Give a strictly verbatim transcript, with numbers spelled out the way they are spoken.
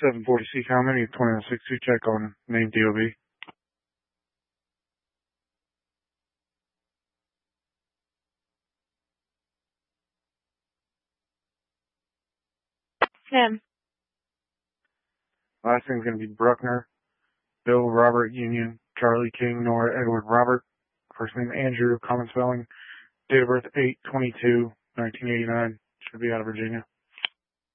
seven forty C comment, you twenty-one sixty-two check on name D O B. Him. Last name's going to be Bruckner, Bill Robert Union, Charlie King, Nora Edward Robert. First name Andrew, common spelling. Date of birth eight twenty-two nineteen eighty-nine. Should be out of Virginia.